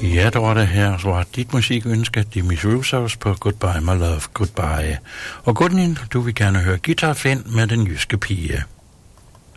Ja, der var det her, så var dit musikønske, de Miss Russos på Goodbye My Love, Goodbye. Og Gudnin, du vil gerne høre Guitar Flint med den jyske pige.